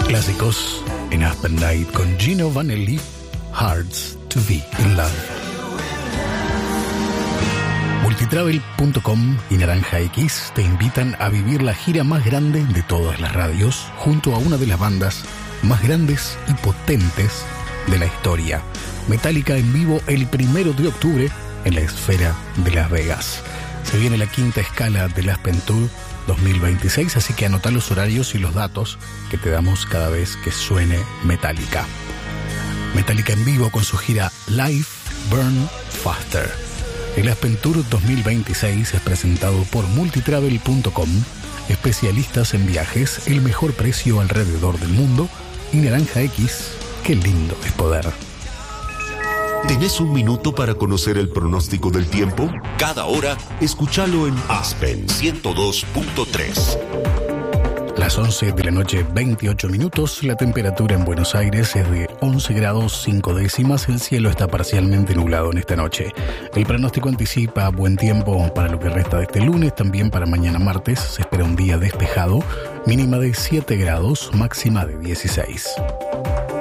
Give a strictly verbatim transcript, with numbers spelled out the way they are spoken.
Clásicos en Aspen Night con Gino Vanelli, Hearts to Be in Love. Multitravel punto com y Naranja X te invitan a vivir la gira más grande de todas las radios junto a una de las bandas más grandes y potentes de la historia. Metallica en vivo el primero de octubre en la Esfera de Las Vegas. Se viene la quinta escala del Aspen Tour dos mil veintiséis, así que anota los horarios y los datos que te damos cada vez que suene Metallica. Metallica en vivo con su gira Live Burn Faster. El Aspen Tour dos mil veintiséis es presentado por Multitravel punto com, especialistas en viajes, el mejor precio alrededor del mundo, y Naranja X, qué lindo es poder. ¿Tenés un minuto para conocer el pronóstico del tiempo? Cada hora, escúchalo en Aspen ciento dos punto tres. Las once de la noche, veintiocho minutos. La temperatura en Buenos Aires es de once grados cinco décimas. El cielo está parcialmente nublado en esta noche. El pronóstico anticipa buen tiempo para lo que resta de este lunes. También para mañana martes se espera un día despejado. Mínima de siete grados, máxima de dieciséis.